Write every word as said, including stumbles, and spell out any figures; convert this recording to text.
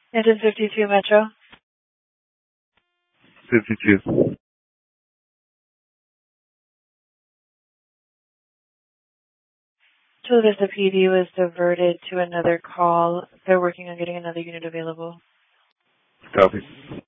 Engine fifty-two Metro. fifty-two. Chula Vista P D was diverted to another call. They're working on getting another unit available. Copy.